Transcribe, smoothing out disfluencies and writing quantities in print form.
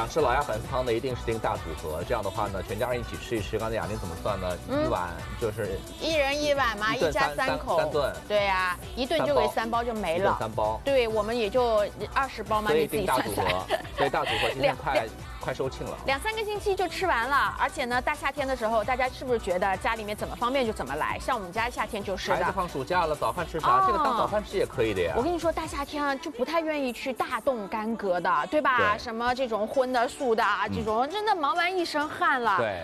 想吃老鸭粉丝汤的，一定是订大组合。这样的话呢，全家人一起吃一吃。刚才雅玲怎么算呢？一碗就是 1人1碗嘛，一家3口。 3顿。 对呀，一顿就给3包就没了。 3包。 对，我们也就20包嘛，你自己算算。 所以大组合今天快售罄了 ，2、3个星期就吃完了。而且呢，大夏天的时候，大家是不是觉得家里面怎么方便就怎么来？像我们家夏天就是的。 孩子放暑假了，早饭吃啥？这个当早饭吃也可以的呀。 我跟你说，大夏天啊，就不太愿意去大动干戈的，对吧？什么这种荤的、素的啊，这种真的忙完一身汗了。 对。